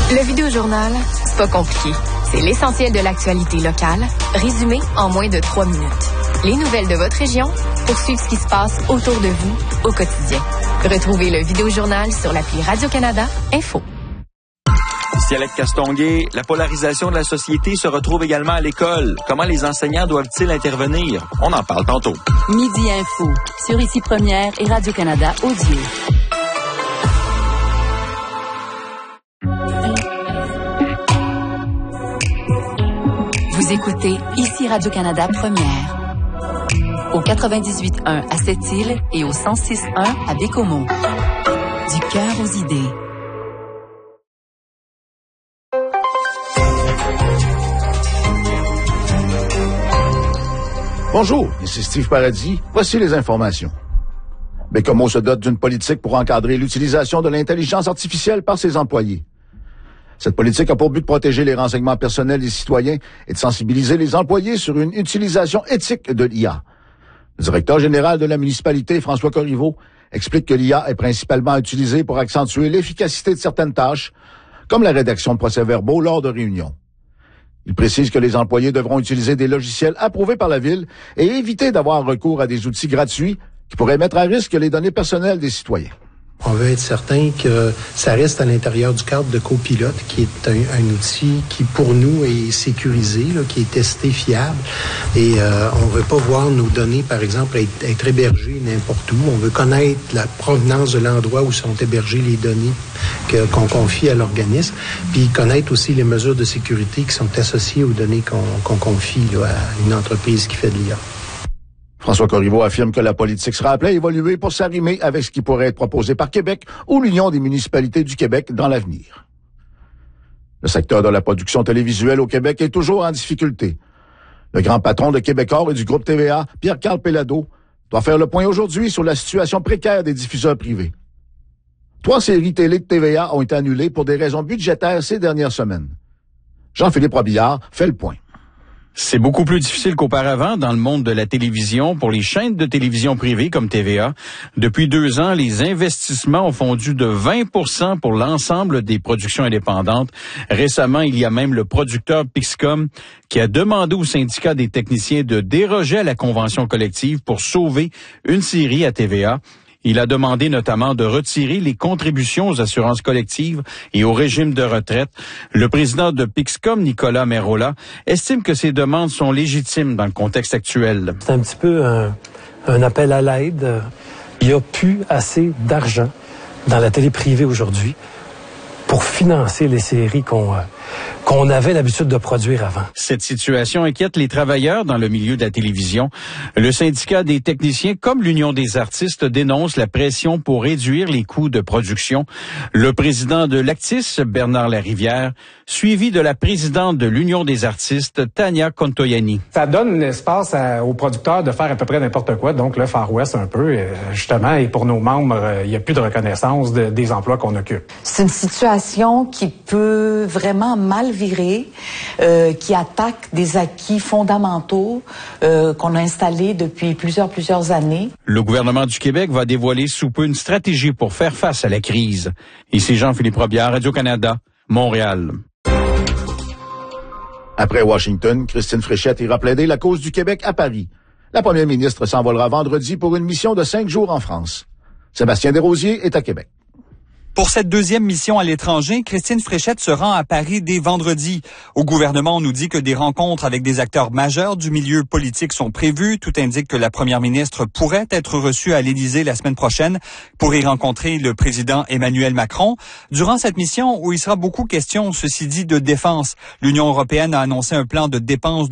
Le Vidéojournal, c'est pas compliqué. C'est l'essentiel de l'actualité locale, résumé en moins de 3 minutes. Les nouvelles de votre région pour suivre ce qui se passe autour de vous au quotidien. Retrouvez le Vidéojournal sur l'appli Radio-Canada Info. Ici Alex Castonguay, la polarisation de la société se retrouve également à l'école. Comment les enseignants doivent-ils intervenir? On en parle tantôt. Midi Info, sur Ici Première et Radio-Canada Audio. Vous écoutez Ici Radio-Canada Première. Au 98.1 à Sept-Îles et au 106.1 à Bécomo. Du cœur aux idées. Bonjour, ici Steve Paradis. Voici les informations. Bécomo se dote d'une politique pour encadrer l'utilisation de l'intelligence artificielle par ses employés. Cette politique a pour but de protéger les renseignements personnels des citoyens et de sensibiliser les employés sur une utilisation éthique de l'IA. Le directeur général de la municipalité, François Corriveau, explique que l'IA est principalement utilisée pour accentuer l'efficacité de certaines tâches, comme la rédaction de procès-verbaux lors de réunions. Il précise que les employés devront utiliser des logiciels approuvés par la Ville et éviter d'avoir recours à des outils gratuits qui pourraient mettre à risque les données personnelles des citoyens. On veut être certain que ça reste à l'intérieur du cadre de Copilote, qui est un outil qui, pour nous, est sécurisé, là, qui est testé, fiable. Et on veut pas voir nos données, par exemple, être hébergées n'importe où. On veut connaître la provenance de l'endroit où sont hébergées les données qu'on confie à l'organisme, puis connaître aussi les mesures de sécurité qui sont associées aux données qu'on confie là, à une entreprise qui fait de l'IA. François Corriveau affirme que la politique sera appelée à évoluer pour s'arrimer avec ce qui pourrait être proposé par Québec ou l'Union des municipalités du Québec dans l'avenir. Le secteur de la production télévisuelle au Québec est toujours en difficulté. Le grand patron de Québecor et du groupe TVA, Pierre-Carl Péladeau, doit faire le point aujourd'hui sur la situation précaire des diffuseurs privés. 3 séries télé de TVA ont été annulées pour des raisons budgétaires ces dernières semaines. Jean-Philippe Robillard fait le point. C'est beaucoup plus difficile qu'auparavant dans le monde de la télévision pour les chaînes de télévision privées comme TVA. Depuis 2 ans, les investissements ont fondu de 20% pour l'ensemble des productions indépendantes. Récemment, il y a même le producteur Pixcom qui a demandé au syndicat des techniciens de déroger à la convention collective pour sauver une série à TVA. Il a demandé notamment de retirer les contributions aux assurances collectives et au régime de retraite. Le président de Pixcom, Nicolas Merola, estime que ces demandes sont légitimes dans le contexte actuel. C'est un petit peu un appel à l'aide. Il n'y a plus assez d'argent dans la télé privée aujourd'hui pour financer les séries qu'on avait l'habitude de produire avant. Cette situation inquiète les travailleurs dans le milieu de la télévision. Le syndicat des techniciens comme l'Union des artistes dénonce la pression pour réduire les coûts de production. Le président de l'Actis, Bernard Larivière, suivi de la présidente de l'Union des artistes, Tania Contoyani. Ça donne l'espace aux producteurs de faire à peu près n'importe quoi, donc le Far West un peu, justement, et pour nos membres, il n'y a plus de reconnaissance des emplois qu'on occupe. C'est une situation qui peut vraiment mal virer, qui attaque des acquis fondamentaux qu'on a installés depuis plusieurs années. Le gouvernement du Québec va dévoiler sous peu une stratégie pour faire face à la crise. Ici Jean-Philippe Robillard, Radio-Canada, Montréal. Après Washington, Christine Fréchette ira plaider la cause du Québec à Paris. La première ministre s'envolera vendredi pour une mission de 5 jours en France. Sébastien Desrosiers est à Québec. Pour cette deuxième mission à l'étranger, Christine Fréchette se rend à Paris dès vendredi. Au gouvernement, on nous dit que des rencontres avec des acteurs majeurs du milieu politique sont prévues. Tout indique que la première ministre pourrait être reçue à l'Élysée la semaine prochaine pour y rencontrer le président Emmanuel Macron. Durant cette mission, où il sera beaucoup question, ceci dit, de défense, l'Union européenne a annoncé un plan de dépenses